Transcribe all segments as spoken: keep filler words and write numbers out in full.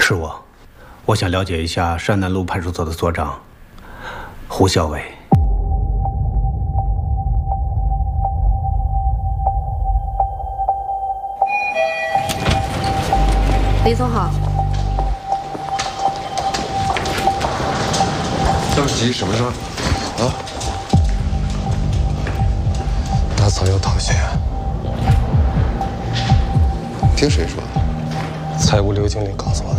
是我，我想了解一下山南路派出所的所长胡孝伟。 李总好。 这么急什么事？啊？ 大嫂要逃学。 听谁说的？ 财务刘经理告诉我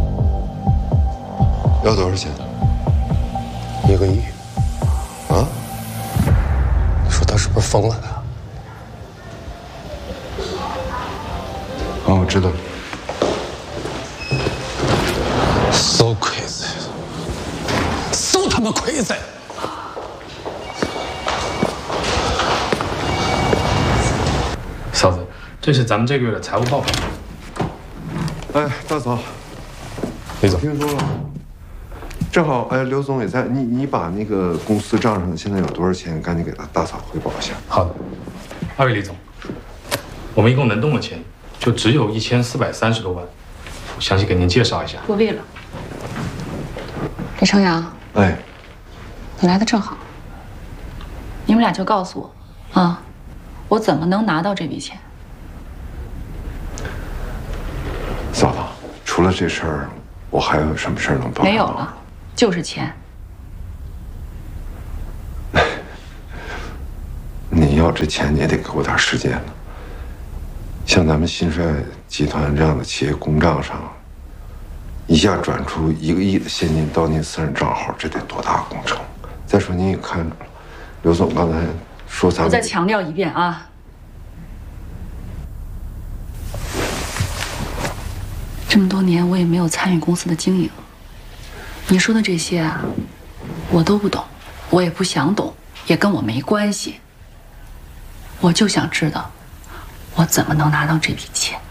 的。要多少钱？ 一个亿。 啊？ 你说他是不是疯了啊？ 哦，我知道。 So crazy. So 他妈 crazy. 嫂子，这是咱们这个月的财务报表。 哎，大嫂， 李总， 听说了，正好，哎，刘总也在，你你把那个公司账上现在有多少钱，赶紧给他大嫂汇报一下。 好的，二位李总，我们一共能动的钱就只有一千四百三十多万，我详细给您介绍一下。 不必了。李成阳， 哎， 你来的正好，你们俩就告诉我，啊，我怎么能拿到这笔钱？ 嫂子，除了这事儿，我还有什么事儿能帮？ 没有了，就是钱。 你要这钱，你也得给我点时间呢。像咱们新帅集团这样的企业公账上，一下转出一个亿的现金到您私人账号，这得多大工程？再说您也看着了，刘总刚才说咱们…… 我再强调一遍啊，这么多年我也没有参与公司的经营，你说的这些啊，我都不懂，我也不想懂，也跟我没关系。我就想知道，我怎么能拿到这笔钱。